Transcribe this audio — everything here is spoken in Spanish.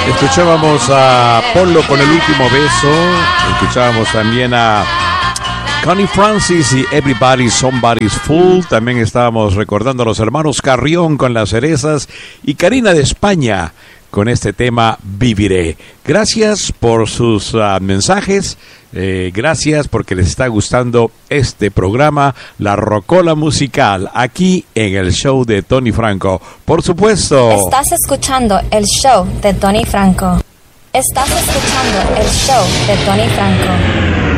Escuchábamos a Polo con El Último Beso. Escuchábamos también a Connie Francis y Everybody Somebody's Fool. También estábamos recordando a los hermanos Carrión con Las Cerezas y Karina de España con este tema Viviré. Gracias por sus mensajes. Gracias porque les está gustando este programa, La Rocola Musical, aquí en el show de Tony Franco. Por supuesto. Estás escuchando el show de Tony Franco. Estás escuchando el show de Tony Franco.